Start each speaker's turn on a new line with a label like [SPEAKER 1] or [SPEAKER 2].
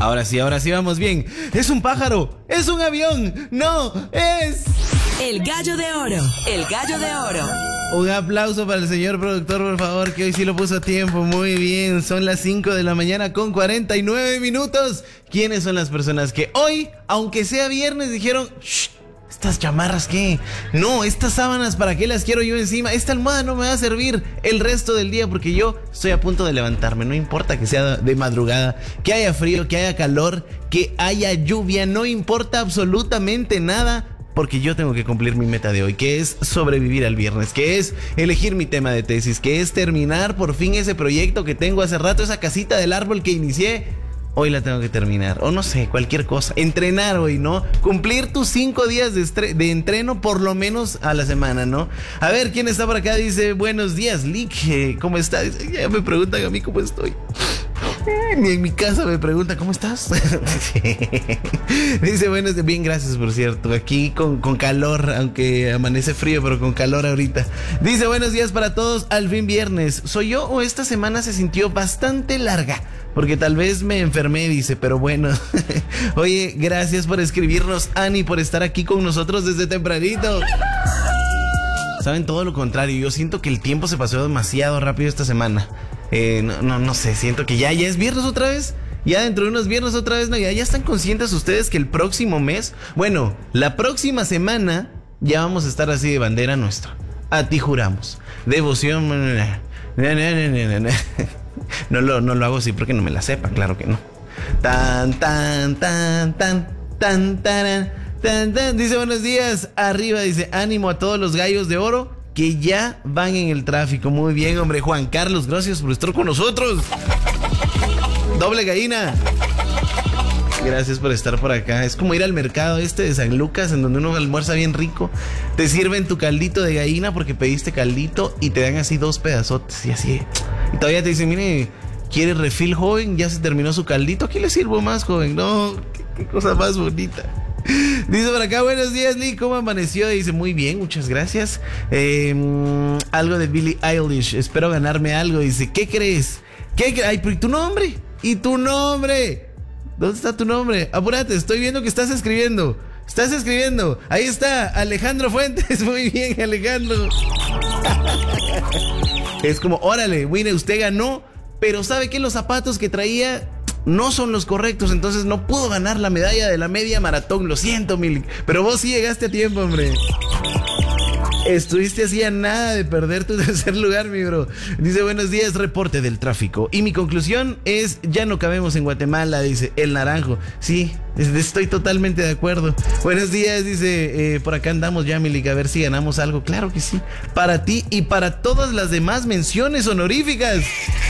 [SPEAKER 1] Ahora sí vamos bien. ¿Es un pájaro? ¿Es un avión? No, es...
[SPEAKER 2] El gallo de oro. El gallo de oro.
[SPEAKER 1] Un aplauso para el señor productor, por favor, que hoy sí lo puso a tiempo. Muy bien, son las 5 de la mañana con 49 minutos. ¿Quiénes son las personas que hoy, aunque sea viernes, dijeron... Shh, ¿estas chamarras qué? No, estas sábanas, ¿para qué las quiero yo encima? Esta almohada no me va a servir el resto del día porque yo estoy a punto de levantarme. No importa que sea de madrugada, que haya frío, que haya calor, que haya lluvia. No importa absolutamente nada porque yo tengo que cumplir mi meta de hoy, que es sobrevivir al viernes, que es elegir mi tema de tesis, que es terminar por fin ese proyecto que tengo hace rato, esa casita del árbol que inicié. Hoy la tengo que terminar, o no sé, cualquier cosa. Entrenar hoy, ¿no? Cumplir tus 5 días de entreno por lo menos a la semana, ¿no? A ver, ¿quién está por acá? Dice, buenos días, Lick, ¿cómo estás? Ya me preguntan a mí cómo estoy. Ni en mi casa me preguntan, ¿cómo estás? Dice, bueno, bien, gracias, por cierto. Aquí con calor, aunque amanece frío, pero con calor ahorita. Dice, buenos días para todos, al fin viernes. ¿Soy yo o esta semana se sintió bastante larga? Porque tal vez me enfermé, dice, pero bueno. Oye, gracias por escribirnos, Ani, por estar aquí con nosotros desde tempranito. Saben, todo lo contrario, yo siento que el tiempo se pasó demasiado rápido esta semana. No sé, siento que ya es viernes otra vez. Ya dentro de unos viernes otra vez, no, ya están conscientes ustedes que el próximo mes, bueno, la próxima semana ya vamos a estar así de bandera nuestra. A ti juramos. Devoción. No lo hago así porque no me la sepa, claro que no. Tan. Dice, buenos días. Arriba dice, ánimo a todos los gallos de oro que ya van en el tráfico. Muy bien, hombre. Juan Carlos, gracias por estar con nosotros. Doble gallina. Gracias por estar por acá. Es como ir al mercado de San Lucas, en donde uno almuerza bien rico. Te sirven tu caldito de gallina porque pediste caldito y te dan así 2 pedazotes y así. Y todavía te dicen, mire, ¿quiere refill, joven? Ya se terminó su caldito. Aquí le sirvo más, joven. No, qué cosa más bonita. Dice por acá, buenos días, Lee, ¿cómo amaneció? Dice, muy bien, muchas gracias. Algo de Billie Eilish, espero ganarme algo. Dice, ¿qué crees? Ay, pero ¿y tu nombre? ¿Y tu nombre? ¿Dónde está tu nombre? Apúrate, estoy viendo que estás escribiendo. Ahí está, Alejandro Fuentes. Muy bien, Alejandro. Es como, órale, mire, usted ganó, pero ¿sabe qué? Los zapatos que traía no son los correctos, entonces no pudo ganar la medalla de la media maratón. Lo siento, Milik, pero vos sí llegaste a tiempo, hombre. Estuviste así a nada de perder tu tercer lugar, mi bro. Dice, buenos días, reporte del tráfico. Y mi conclusión es, ya no cabemos en Guatemala, dice el naranjo. Sí, estoy totalmente de acuerdo. Buenos días, dice, por acá andamos ya, Milik, a ver si ganamos algo. Claro que sí, para ti y para todas las demás menciones honoríficas.